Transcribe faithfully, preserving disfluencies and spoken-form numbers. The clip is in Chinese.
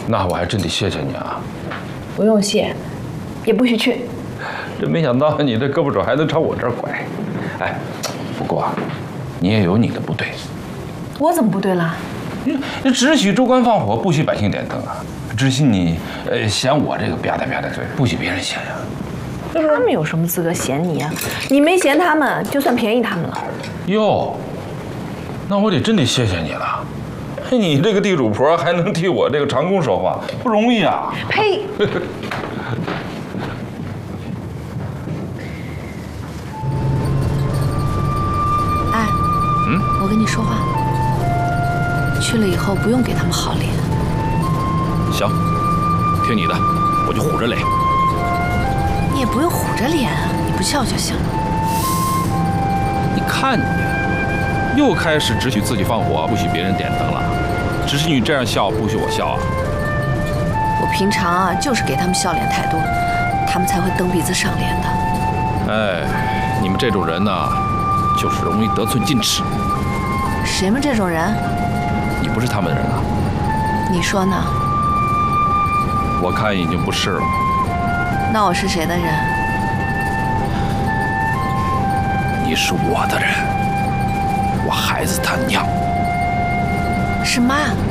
那我还真得谢谢你啊。 不用谢，也不许去。 真没想到你这胳膊肘还能朝我这儿拐。哎，不过啊，你也有你的不对。 我怎么不对了？ 你你只许州官放火，不许百姓点灯啊！只许你呃嫌我这个吧嗒吧嗒嘴，不许别人嫌呀。 他们有什么资格嫌你啊？你没嫌他们，就算便宜他们了。 哟，那我得真得谢谢你了。你这个地主婆还能替我这个长工说话，不容易啊！ 呸！ 哎，嗯，我跟你说话，去了以后不用给他们好脸。 行，听你的，我就虎着脸。 你也不用虎着脸啊，你不笑就行了。 你看你，又开始只许自己放火，不许别人点灯了。只许你这样笑，不许我笑啊！ 我平常啊，就是给他们笑脸太多，他们才会蹬鼻子上脸的。 哎，你们这种人呢，就是容易得寸进尺。 谁们这种人？ 你不是他们的人啊？ 你说呢？ 我看已经不是了。 那我是谁的人？ 你是我的人，我孩子他娘。 是妈。